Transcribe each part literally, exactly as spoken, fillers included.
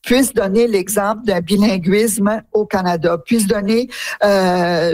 puisse donner l'exemple d'un bilinguisme au Canada, puisse donner euh,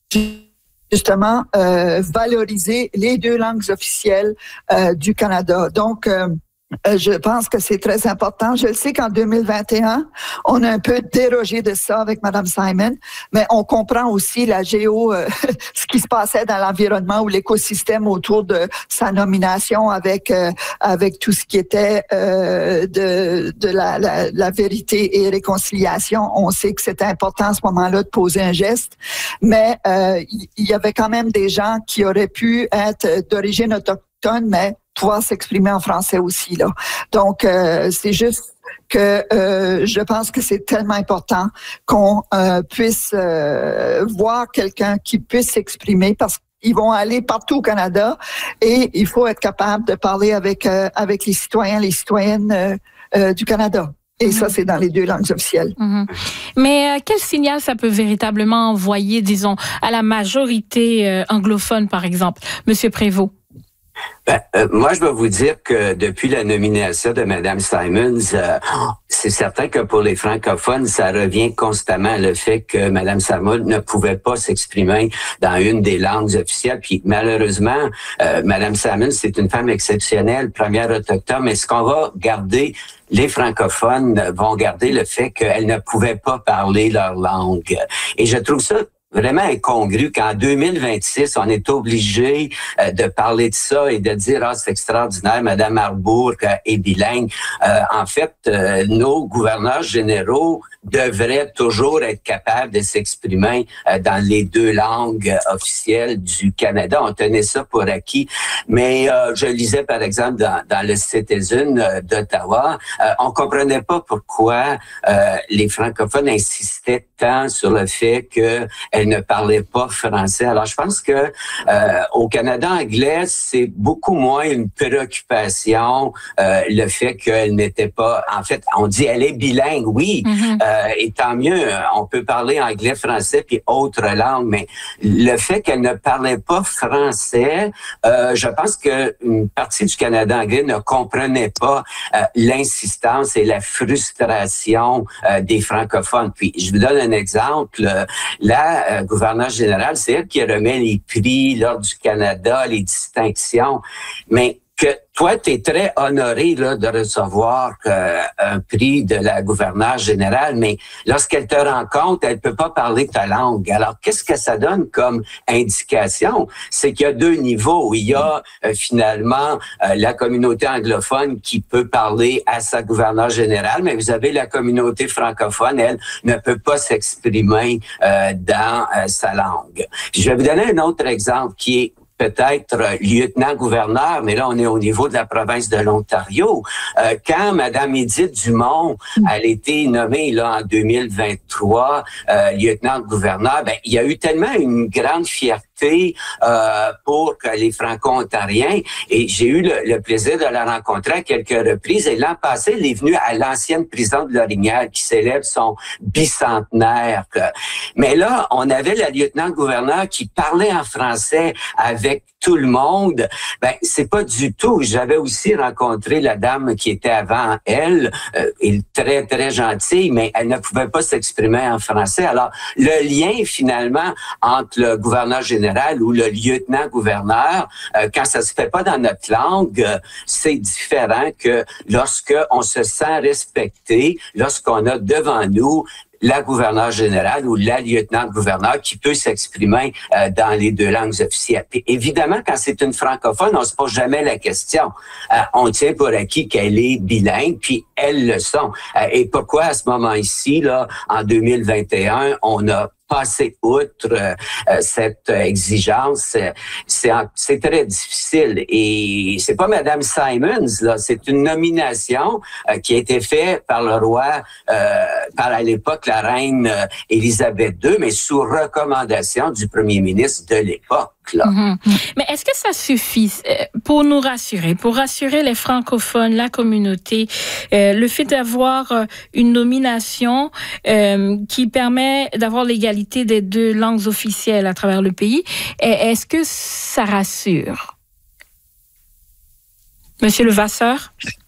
justement euh, valoriser les deux langues officielles euh, du Canada. Donc, euh, Euh, je pense que c'est très important. Je le sais qu'en deux mille vingt et un, on a un peu dérogé de ça avec Mme Simon, mais on comprend aussi la géo, euh, ce qui se passait dans l'environnement ou l'écosystème autour de sa nomination avec euh, avec tout ce qui était euh, de de la, la, la vérité et réconciliation. On sait que c'était important à ce moment-là de poser un geste, mais euh, il y, y avait quand même des gens qui auraient pu être d'origine autochtone, mais pouvoir s'exprimer en français aussi, là. Donc, euh, c'est juste que euh, je pense que c'est tellement important qu'on euh, puisse euh, voir quelqu'un qui puisse s'exprimer parce qu'ils vont aller partout au Canada et il faut être capable de parler avec euh, avec les citoyens, les citoyennes euh, euh, du Canada. Et ça, c'est dans les deux langues officielles. Mm-hmm. Mais euh, quel signal ça peut véritablement envoyer, disons, à la majorité euh, anglophone, par exemple, Monsieur Prévost? Ben, euh, moi, je vais vous dire que depuis la nomination de Mme Simons, euh, c'est certain que pour les francophones, ça revient constamment le fait que Mme Simons ne pouvait pas s'exprimer dans une des langues officielles. Puis malheureusement, euh, Mme Simons, c'est une femme exceptionnelle, première autochtone, mais ce qu'on va garder, les francophones vont garder le fait qu'elle ne pouvait pas parler leur langue. Et je trouve ça vraiment incongru qu'en deux mille vingt-six, on est obligé euh, de parler de ça et de dire « Ah, c'est extraordinaire, Mme Arbour euh, est bilingue. Euh, » En fait, euh, nos gouverneurs généraux devraient toujours être capables de s'exprimer euh, dans les deux langues euh, officielles du Canada. On tenait ça pour acquis. Mais euh, je lisais, par exemple, dans, dans le Citizen euh, d'Ottawa, euh, on comprenait pas pourquoi euh, les francophones insistaient tant sur le fait que elle ne parlait pas français. Alors, je pense que euh, au Canada anglais, c'est beaucoup moins une préoccupation, euh, le fait qu'elle n'était pas... En fait, on dit elle est bilingue, oui, mm-hmm. euh, et tant mieux, on peut parler anglais, français, puis autres langues, mais le fait qu'elle ne parlait pas français, euh, je pense qu'une partie du Canada anglais ne comprenait pas euh, l'insistance et la frustration euh, des francophones. Puis, je vous donne un exemple. Là, Euh, gouverneur général, c'est elle qui remet les prix, l'Ordre du Canada, les distinctions. Mais que toi, tu es très honoré là, de recevoir euh, un prix de la gouverneure générale, mais lorsqu'elle te rencontre, elle peut pas parler ta langue. Alors, qu'est-ce que ça donne comme indication? C'est qu'il y a deux niveaux. Il y a euh, finalement euh, la communauté anglophone qui peut parler à sa gouverneure générale, mais vous avez la communauté francophone, elle ne peut pas s'exprimer euh, dans euh, sa langue. Je vais vous donner un autre exemple qui est peut-être euh, lieutenant-gouverneur, mais là, on est au niveau de la province de l'Ontario. Euh, quand Mme Édith Dumont, elle a été nommée là en deux mille vingt-trois euh, lieutenant-gouverneur, ben il y a eu tellement une grande fierté euh, pour les Franco-Ontariens et j'ai eu le, le plaisir de la rencontrer à quelques reprises. Et l'an passé, elle est venue à l'ancienne prison de Lorimière qui célèbre son bicentenaire. Mais là, on avait la lieutenant-gouverneur qui parlait en français avec tout le monde. Ben, c'est pas du tout. J'avais aussi rencontré la dame qui était avant elle, euh, elle très, très gentille, mais elle ne pouvait pas s'exprimer en français. Alors, le lien, finalement, entre le gouverneur général ou le lieutenant-gouverneur, euh, quand ça se fait pas dans notre langue, euh, c'est différent que lorsque on se sent respecté, lorsqu'on a devant nous la gouverneure générale ou la lieutenant-gouverneur qui peut s'exprimer euh, dans les deux langues officielles. Puis, évidemment, quand c'est une francophone, on se pose jamais la question. Euh, on tient pour acquis qu'elle est bilingue, puis elles le sont. Euh, et pourquoi à ce moment-ci, là, en deux mille vingt et un, on a passer outre euh, cette exigence, c'est, c'est très difficile. Et c'est pas Mme Simons, là, c'est une nomination euh, qui a été faite par le roi, euh, par à l'époque la reine euh, Élisabeth deux, mais sous recommandation du premier ministre de l'époque. Là. Mm-hmm. Mais est-ce que ça suffit pour nous rassurer, pour rassurer les francophones, la communauté, euh, le fait d'avoir une nomination euh, qui permet d'avoir l'égalité des deux langues officielles à travers le pays, est-ce que ça rassure? Monsieur Levasseur?